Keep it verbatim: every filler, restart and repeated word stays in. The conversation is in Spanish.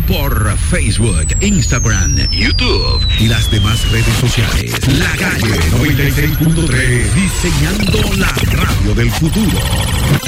por Facebook, Instagram, YouTube y las demás redes sociales. La Calle noventa y seis punto tres, diseñando la radio del futuro.